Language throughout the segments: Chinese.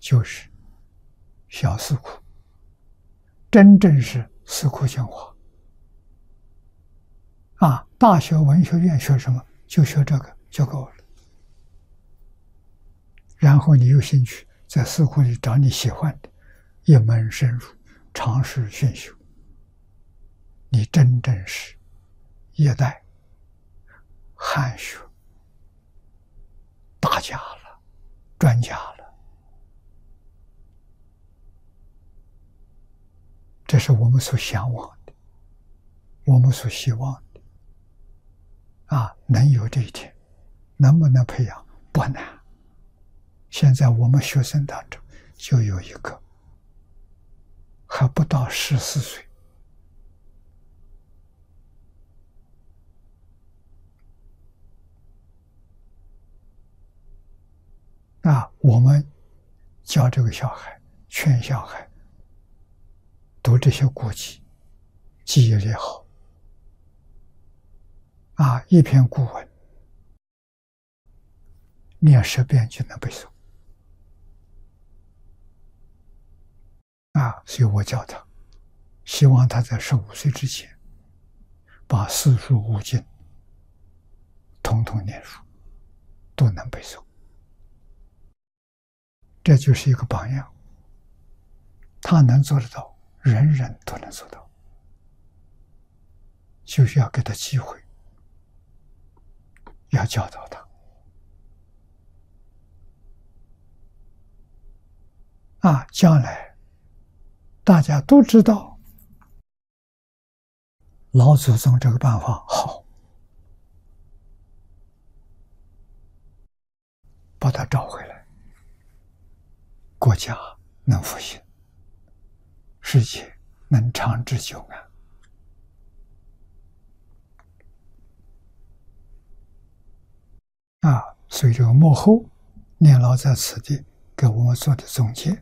就是小四库，真正是四库精华。大学文学院学什么？就学这个就够了。然后你有兴趣，在四库里找你喜欢的，一门深入，尝试熏修，你真正是一代汉学大家了，专家了。这是我们所向往的，我们所希望的。能有这一天，能不能培养不难。现在我们学生当中就有一个还不到14岁，我们教这个小孩，劝小孩读这些古籍，记忆力好。一篇古文念10遍就能背诵。所以我教他，希望他在15岁之前把4书5经统统念熟，都能背诵。这就是一个榜样，他能做得到，人人都能做到，就是要给他机会，要教导他。将来大家都知道老祖宗这个办法好，把他找回来，国家能复兴，世界能长治久安。所以这个幕后念老在此地给我们做的总结。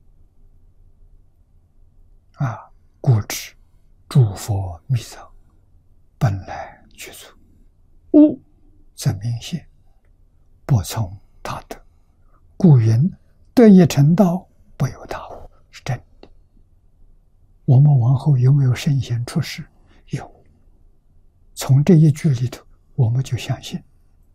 故知诸佛密藏，本来具足，悟则明显，不从他得。故云得一成道，不由他物，是真的。我们往后有没有圣贤出世？有。从这一句里头，我们就相信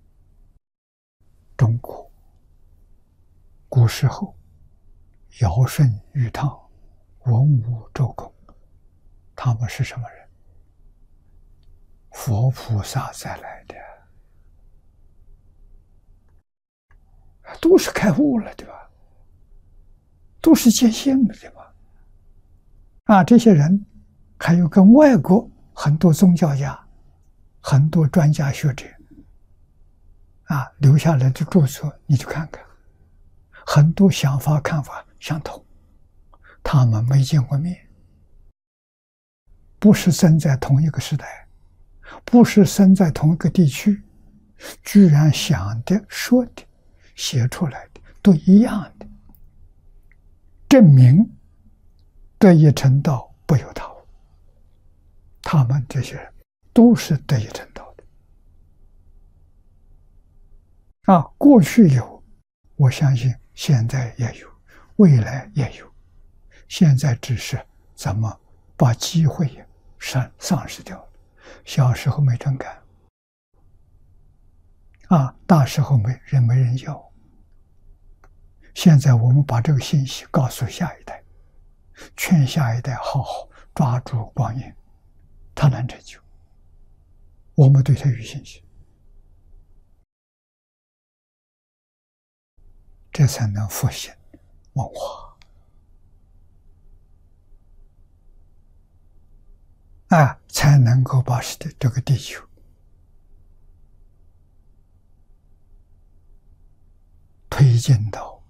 中国古时候尧舜禹汤、文武周公，他们是什么人？佛菩萨再来的，都是开悟了，对吧？都是见性了，对吧？这些人还有跟外国很多宗教家、很多专家学者留下来的著作，你去看看，很多想法看法相同，他们没见过面，不是生在同一个时代，不是生在同一个地区，居然想的、说的、写出来的都一样的，证明得一成道，不由他物。他们这些人都是得一成道的。过去有，我相信现在也有，未来也有。现在只是怎么把机会丧失掉了。小时候没人干，大时候没人要。现在我们把这个信息告诉下一代，劝下一代好好抓住光阴，他能成就，我们对他有信心，这才能复兴文化。才能够把这个地球推进到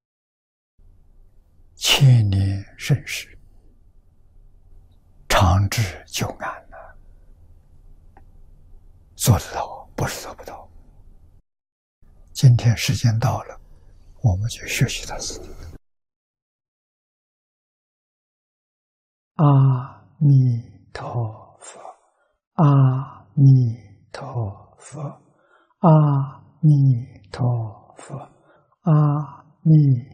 千年盛世，长治久安做得到，不是做不到。今天时间到了，我们就学习到此地。阿弥陀佛，阿弥陀佛，阿弥陀佛，阿弥